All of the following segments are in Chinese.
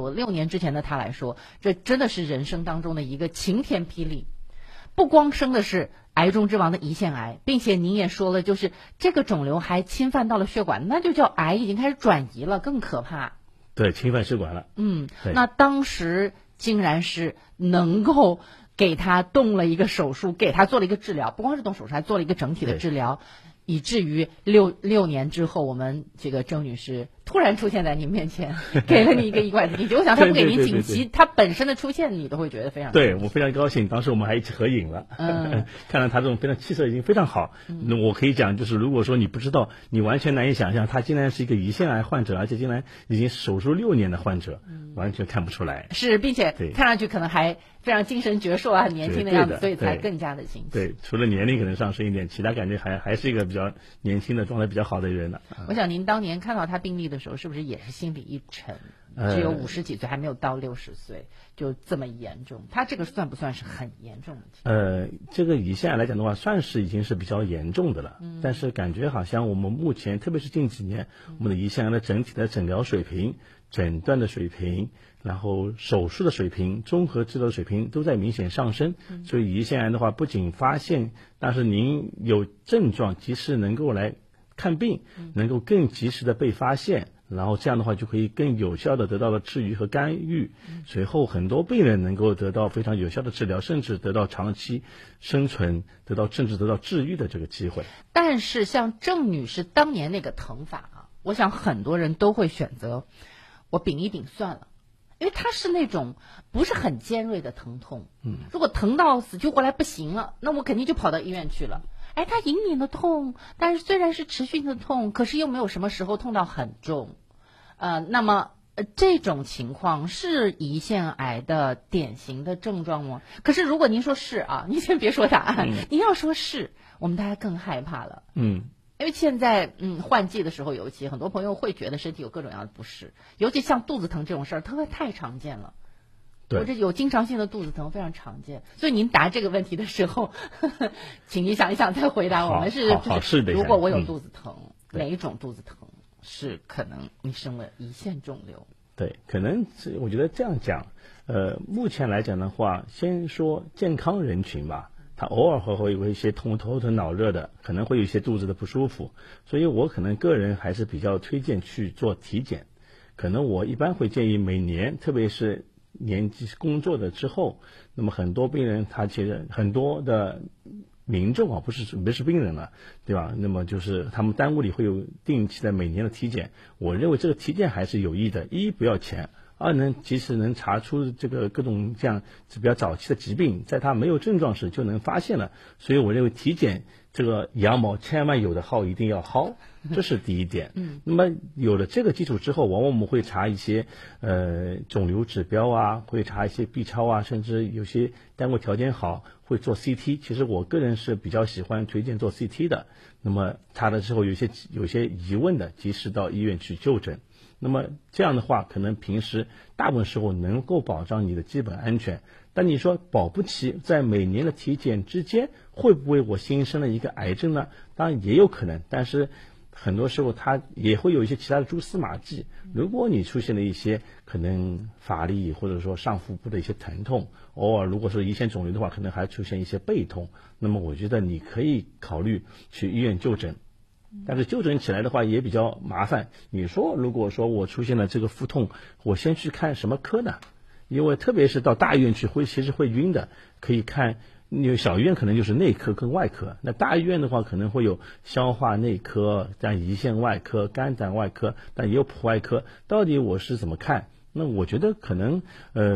多，6年之前的他来说，这真的是人生当中的一个晴天霹雳。不光生的是癌中之王的胰腺癌，并且您也说了，就是这个肿瘤还侵犯到了血管，那就叫癌已经开始转移了，更可怕。 对，侵犯血管了。 那当时竟然是能够给他动了一个手术，给他做了一个治疗，不光是动手术，还做了一个整体的治疗，以至于六年之后，我们这个郑女士突然出现在您面前，给了你一个意外的惊喜。我想她不给您锦旗，她本身的出现你都会觉得非常对，我非常高兴。当时我们还一起合影了，看到她这种非常气色已经非常好。那我可以讲，就是如果说你不知道，你完全难以想象，她竟然是一个胰腺癌患者，而且竟然已经手术6年的患者，完全看不出来。 是，并且看上去可能还非常精神矍铄啊，很年轻的样子，所以才更加的惊喜。 对，除了年龄可能上升一点，其他感觉还是一个比较年轻的状态比较好的人呢。 我想您当年看到他病历的时候，是不是也是心里一沉？只有50几岁，还没有到60岁，就这么严重。他这个算不算是很严重的情况？ 这个胰腺癌来讲的话，算是已经是比较严重的了。但是感觉好像我们目前，特别是近几年，我们的胰腺癌的整体的诊疗水平、诊断的水平，然后手术的水平、综合治疗的水平都在明显上升。所以胰腺癌的话，不仅发现，但是您有症状及时能够来看病，能够更及时的被发现。然后这样的话就可以更有效的得到了治愈和干预，随后很多病人能够得到非常有效的治疗，甚至得到长期生存，甚至得到治愈的这个机会。 但是像郑女士当年那个疼法啊，我想很多人都会选择我顶一顶算了，因为它是那种不是很尖锐的疼痛。如果疼到死去活来不行了，那我肯定就跑到医院去了。它隐隐的痛，但是虽然是持续性的痛，可是又没有什么时候痛到很重。那么这种情况是胰腺癌的典型的症状吗？可是如果您说是啊，您先别说答案，您要说是，我们大家更害怕了。因为现在换季的时候，尤其很多朋友会觉得身体有各种各样的不适，尤其像肚子疼这种事儿，太常见了。我这有经常性的肚子疼非常常见，所以您答这个问题的时候，请你想一想再回答。我们是如果我有肚子疼，哪一种肚子疼是可能你生了胰腺肿瘤？ 对，可能我觉得这样讲，目前来讲的话，先说健康人群吧，他偶尔会有一些头疼脑热的，可能会有一些肚子的不舒服，所以我可能个人还是比较推荐去做体检。可能我一般会建议每年，特别是年纪工作的之后，那么很多病人他其实很多的民众啊，不是病人了，对吧？那么就是他们单位里会有定期的每年的体检，我认为这个体检还是有益的，一不要钱，二及时能查出这个各种这样比较早期的疾病，在他没有症状时就能发现了，所以我认为体检这个羊毛千万有的薅一定要薅，这是第一点。那么有了这个基础之后，往往我们会查一些肿瘤指标啊，会查一些 B 超啊，甚至有些单位条件好会做 CT。其实我个人是比较喜欢推荐做 CT 的。那么查了之后有些疑问的，及时到医院去就诊。那么这样的话，可能平时大部分时候能够保障你的基本安全。但你说保不齐在每年的体检之间，会不会我新生了一个癌症呢？当然也有可能，但是很多时候它也会有一些其他的蛛丝马迹。如果你出现了一些可能乏力或者说上腹部的一些疼痛，偶尔如果说胰腺肿瘤的话，可能还出现一些背痛，那么我觉得你可以考虑去医院就诊。但是就诊起来的话也比较麻烦。你说如果说我出现了这个腹痛，我先去看什么科呢？因为特别是到大医院去其实会晕的，可以看，因为小医院可能就是内科跟外科，那大医院的话可能会有消化内科、但胰腺外科、肝胆外科，但也有普外科。到底我是怎么看？那我觉得可能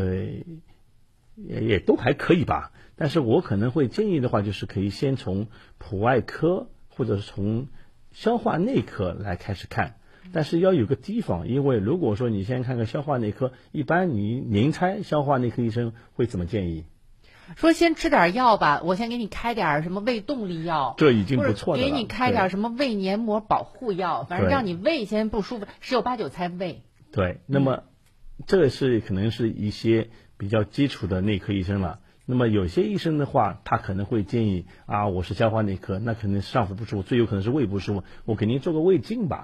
也都还可以吧。但是我可能会建议的话，就是可以先从普外科或者是从消化内科来开始看。但是要有个提防，因为如果说你先看个消化内科，一般您猜消化内科医生会怎么建议？ 说先吃点药吧，我先给你开点什么胃动力药， 这已经不错的了。 给你开点什么胃黏膜保护药，反正让你胃先不舒服，十有八九猜胃。 对，那么这是可能是一些比较基础的内科医生了。那么有些医生的话，他可能会建议我是消化内科，那可能上腹不舒服，最有可能是胃不舒服，我肯定做个胃镜吧。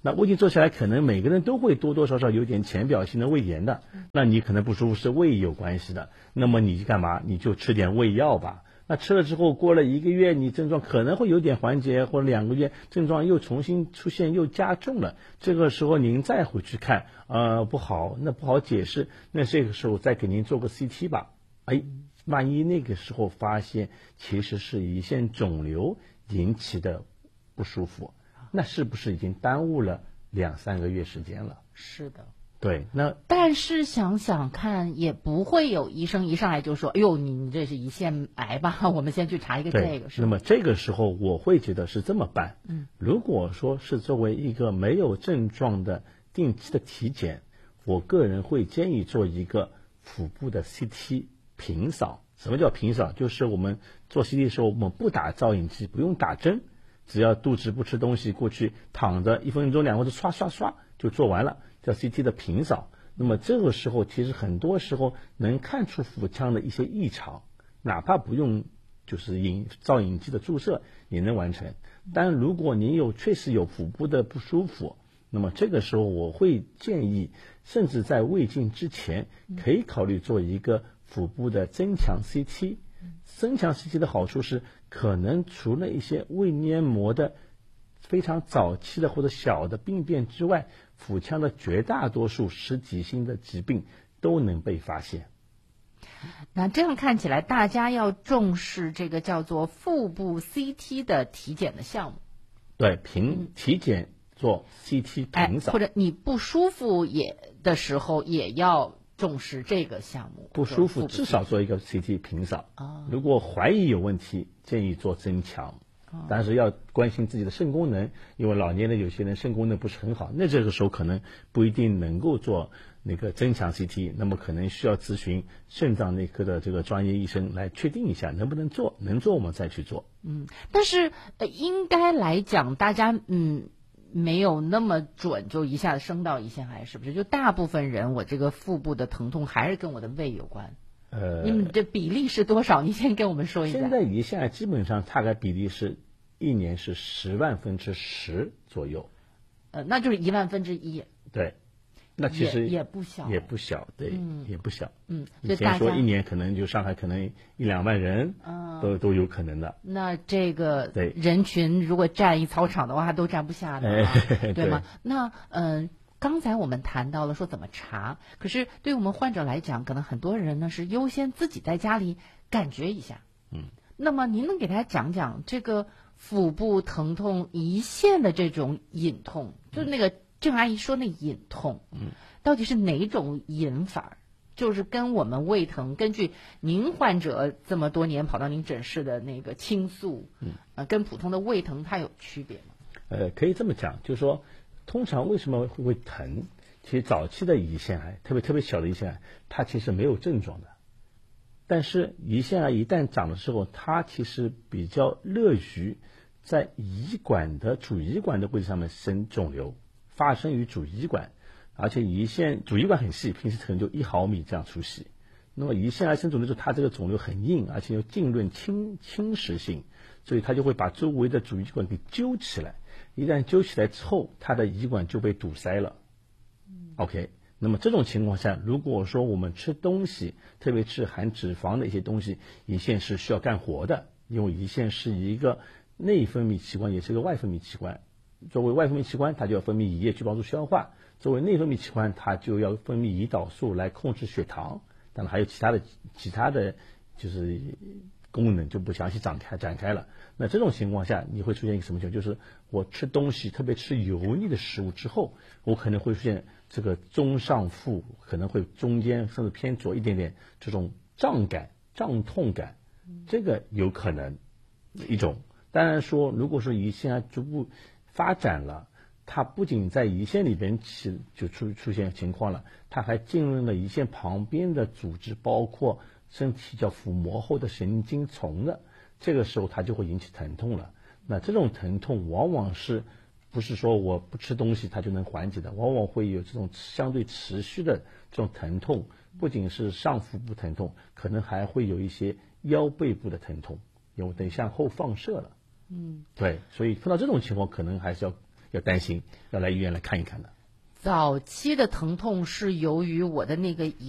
那胃镜做下来，可能每个人都会多多少少有点浅表性的胃炎的，那你可能不舒服是胃有关系的，那么你干嘛？你就吃点胃药吧。那吃了之后，过了1个月，你症状可能会有点缓解，或者2个月症状又重新出现，又加重了。这个时候您再回去看，不好，那不好解释。那这个时候再给您做个 CT 吧。万一那个时候发现其实是胰腺肿瘤引起的不舒服，那是不是已经耽误了2-3个月时间了？ 是的。 对， 但是想想看，也不会有医生一上来就说：“哎呦，你这是胰腺癌吧？我们先去查一个这个。” 那么这个时候我会觉得是这么办。如果说是作为一个没有症状的定期的体检，我个人会建议做一个腹部的 CT 平扫。什么叫平扫？就是我们做 CT 的时候，我们不打造影剂，不用打针，只要肚子不吃东西，过去躺着1分钟2分钟刷刷刷就做完了。叫 CT 的平扫，那么这个时候其实很多时候能看出腹腔的一些异常，哪怕不用就是造影剂的注射也能完成。但如果你确实有腹部的不舒服，那么这个时候我会建议，甚至在胃镜之前可以考虑做一个腹部的增强 CT。增强 CT 的好处是，可能除了一些胃黏膜的非常早期的或者小的病变之外，腹腔的绝大多数实体性的疾病都能被发现。 那这样看起来，大家要重视这个叫做腹部 CT 的体检的项目。 对，体检做 CT 平扫， 或者你不舒服的时候也要重视这个项目。 不舒服至少做一个 CT 平扫。如果怀疑有问题，建议做增强。但是要关心自己的肾功能，因为老年人有些人肾功能不是很好，那这个时候可能不一定能够做那个增强 CT， 那么可能需要咨询肾脏内科的这个专业医生来确定一下能不能做，能做我们再去做。 但是应该来讲，大家没有那么准，就一下子升到胰腺癌，是不是？就大部分人我这个腹部的疼痛还是跟我的胃有关。你们这比例是多少？你先跟我们说一下。 现在胰腺癌基本上大概比例是1年是10万分之10左右。 那就是1万分之1。 对，那其实也不小， 也不小，对，也不小。 以前说1年可能就上海可能1-2万人，都有可能的。 那这个人群如果占一操场的话，都占不下的，对吗？那刚才我们谈到了说怎么查，可是对于我们患者来讲，可能很多人呢是优先自己在家里感觉一下。那么您能给大家讲讲这个腹部疼痛、胰腺的这种隐痛，就是那个郑阿姨说那隐痛，到底是哪种隐法？就是跟我们胃疼，根据您患者这么多年跑到您诊室的那个倾诉，跟普通的胃疼它有区别吗？ 可以这么讲，就是说，通常为什么会疼？其实早期的胰腺癌，特别小的胰腺癌，它其实没有症状的。但是胰腺癌一旦长的时候，它其实比较乐于在主胰管的位置上面生肿瘤，发生于主胰管，而且主胰管很细，平时可能就1毫米这样粗细。那么胰腺癌生肿瘤就是它这个肿瘤很硬，而且有浸润侵蚀性，所以它就会把周围的主胰管给揪起来。一旦揪起来之后，它的胰管就被堵塞了。OK， 那么这种情况下，如果说我们吃东西，特别是含脂肪的一些东西，胰腺是需要干活的，因为胰腺是一个内分泌器官，也是一个外分泌器官。作为外分泌器官，它就要分泌胰液去帮助消化；作为内分泌器官，它就要分泌胰岛素来控制血糖。当然还有其他的就是功能就不详细展开了。那这种情况下，你会出现一个什么情况？就是我吃东西，特别吃油腻的食物之后，我可能会出现这个中上腹，可能会中间甚至偏左一点点这种胀痛感，这个有可能一种。当然说，如果说胰腺癌逐步发展了，它不仅在胰腺里边就出现情况了，它还进入了胰腺旁边的组织，包括身体叫腹膜后的神经丛的，这个时候它就会引起疼痛了。那这种疼痛往往不是说我不吃东西它就能缓解的，往往会有这种相对持续的这种疼痛，不仅是上腹部疼痛，可能还会有一些腰背部的疼痛，有点向后放射了。对，所以碰到这种情况，可能还是要担心，要来医院来看一看的。 早期的疼痛是由于我的那个